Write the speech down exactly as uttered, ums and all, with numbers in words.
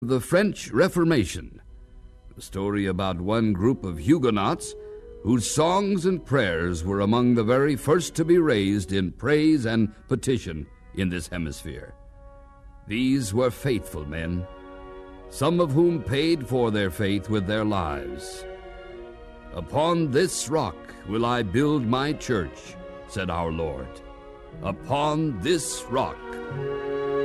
The French Reformation, a story about one group of Huguenots whose songs and prayers were among the very first to be raised in praise and petition in this hemisphere. These were faithful men, some of whom paid for their faith with their lives. "Upon this rock will I build my church," said our Lord. Upon this rock.